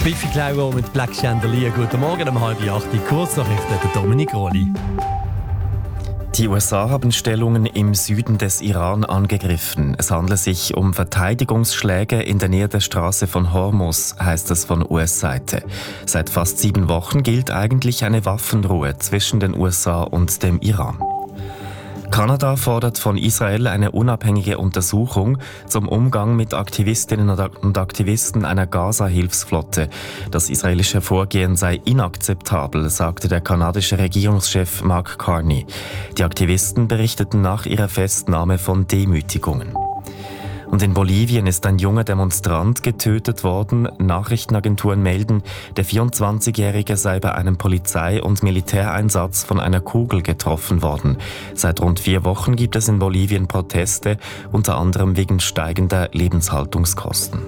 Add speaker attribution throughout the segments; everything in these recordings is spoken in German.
Speaker 1: Biffy Clyro mit Black Chandelier. Guten Morgen um 7:30. Kurznachrichten der Dominik Rolli.
Speaker 2: Die USA haben Stellungen im Süden des Iran angegriffen. Es handelt sich um Verteidigungsschläge in der Nähe der Straße von Hormuz, heißt es von US-Seite. Seit fast 7 Wochen gilt eigentlich eine Waffenruhe zwischen den USA und dem Iran. Kanada fordert von Israel eine unabhängige Untersuchung zum Umgang mit Aktivistinnen und Aktivisten einer Gaza-Hilfsflotte. Das israelische Vorgehen sei inakzeptabel, sagte der kanadische Regierungschef Mark Carney. Die Aktivisten berichteten nach ihrer Festnahme von Demütigungen. Und in Bolivien ist ein junger Demonstrant getötet worden. Nachrichtenagenturen melden, der 24-Jährige sei bei einem Polizei- und Militäreinsatz von einer Kugel getroffen worden. Seit rund 4 Wochen gibt es in Bolivien Proteste, unter anderem wegen steigender Lebenshaltungskosten.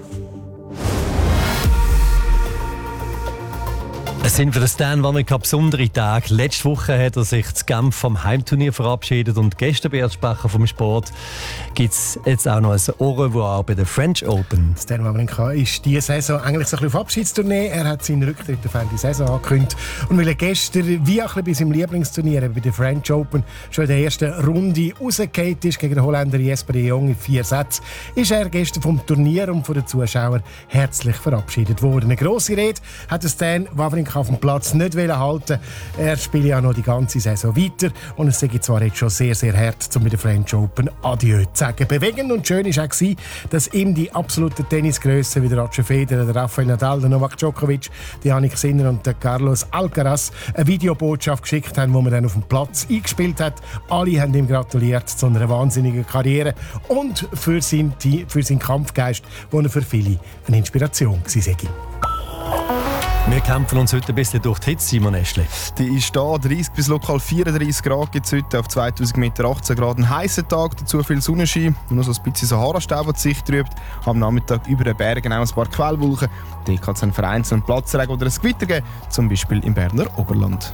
Speaker 1: Es sind für den Stan Wawrinka besondere Tage. Letzte Woche hat er sich zu Genf vom Heimturnier verabschiedet und gestern bei Sprecher vom Sport gibt es jetzt auch noch ein Au revoir bei der French Open.
Speaker 3: Stan Wawrinka ist diese Saison eigentlich so ein bisschen auf Abschiedstournee. Er hat seinen Rücktritt auf Ende Saison angekündigt. Und weil er gestern, wie auch ein bisschen bei seinem Lieblingsturnier bei der French Open, schon in der ersten Runde rausgefallen ist gegen den Holländer Jesper de Jong in 4 Sätzen, ist er gestern vom Turnier und von den Zuschauern herzlich verabschiedet worden. Eine grosse Rede hat Stan Wawrinka auf dem Platz nicht halten. Er spielt ja noch die ganze Saison weiter und es sei zwar jetzt schon sehr, sehr hart, um mit der French Open Adieu zu sagen. Bewegend und schön war auch, dass ihm die absoluten Tennisgrössen wie der Roger Federer, der Rafael Nadal, der Novak Djokovic, der Jannik Sinner und der Carlos Alcaraz eine Videobotschaft geschickt haben, die man dann auf dem Platz eingespielt hat. Alle haben ihm gratuliert zu einer wahnsinnigen Karriere und für seinen Kampfgeist, der für viele eine Inspiration war.
Speaker 1: Wir kämpfen uns heute ein bisschen durch die Hitze, Simon Eschle.
Speaker 4: Die ist da, 30 bis lokal 34 Grad gibt es heute, auf 2000 Meter 18 Grad. Ein heißer Tag, dazu viel Sonnenschein, nur so ein bisschen Sahara-Staub, der die Sicht trübt. Am Nachmittag über den Bergen auch ein paar Quellwolken. Dort kann es einen vereinzelten Platzregen oder ein Gewitter geben, zum Beispiel im Berner Oberland.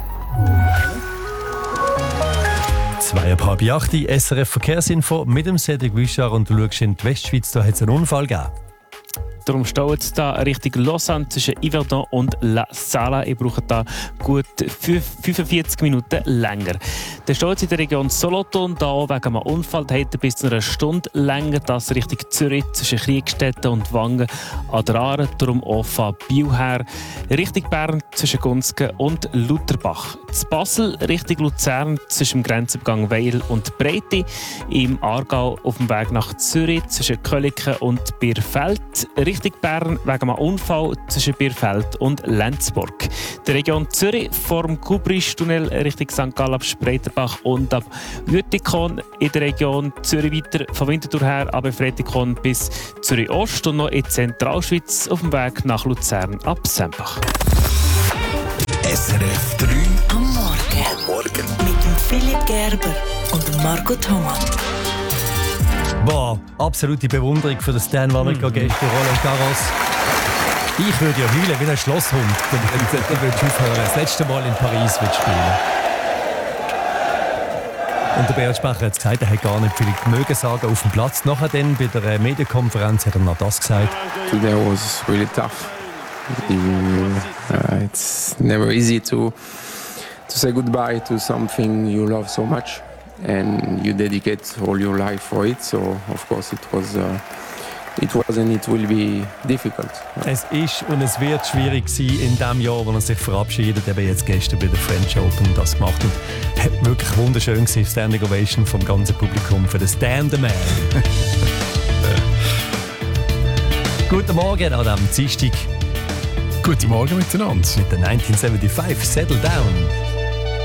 Speaker 1: 7:30, SRF Verkehrsinfo mit dem Cedric Wischar und du schaust in die Westschweiz, da hat es einen Unfall gegeben.
Speaker 5: Darum steht es da Richtung Lausanne zwischen Yverdon und La Sala. Ich brauche da gut 45 Minuten länger. Dann steht es in der Region Solothurn, da wegen einem Unfall, da hat bis zu einer Stunde länger, das Richtung Zürich zwischen Kriegstetten und Wangen an der Aare, darum auch von Biel her. Richtung Bern zwischen Gunzgen und Lutherbach. In Basel Richtung Luzern zwischen dem Grenzübergang Weil und Breite. Im Aargau auf dem Weg nach Zürich zwischen Köliken und Bierfeld. Richtung Bern wegen einem Unfall zwischen Bierfeld und Lenzburg. Die Region Zürich vor dem Kubristunnel Richtung St. Gallen ab Spreitenbach und ab Uetikon. In der Region Zürich weiter von Winterthur her ab Fretikon bis Zürich Ost und noch in Zentralschweiz auf dem Weg nach Luzern ab Sempach.
Speaker 6: SRF 3
Speaker 7: am Morgen. Mit dem Philipp Gerber und dem Marco Thomas.
Speaker 1: Boah, absolute Bewunderung für den Stan Wawrinka gestern, Roland Garros. Ich würde ja heulen wie ein Schlosshund, dann würde ich aufhören. Das letzte Mal in Paris wird spielen. Und der Beat Sprecher hat gesagt, er hat gar nicht viel mögen sagen auf dem Platz. Nachher dann bei der Medienkonferenz hat er noch das gesagt.
Speaker 8: Today was really tough. It's never easy to say goodbye to something you love so much. And you dedicate all your life for it, so of course it was and it will be difficult.
Speaker 1: Es ist und es wird schwierig sein in dem Jahr, wo er sich verabschiedet, eben jetzt gestern bei der French Open das gemacht und hat wirklich wunderschön gewesen, Standing Ovation vom ganzen Publikum für den Stan the Man. Guten Morgen an diesem Dienstag.
Speaker 6: Guten Morgen miteinander.
Speaker 1: Mit der 1975 Settle Down.